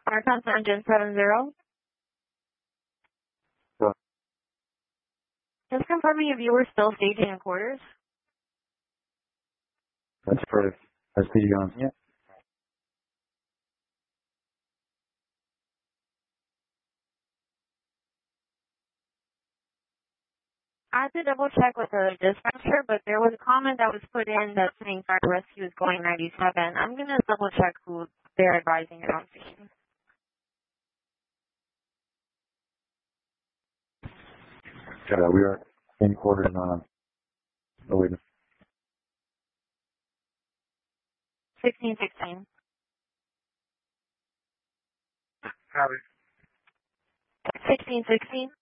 Aircon engine 70. Go. Just confirming if you were still staging in quarters. That's perfect. SPD on. Yeah. I had to double check with the dispatcher, but there was a comment that was put in that saying fire rescue is going 97. I'm going to double check who they're advising it on scene. We are in quarters on. Oh, wait. 1616. Copy. 1616.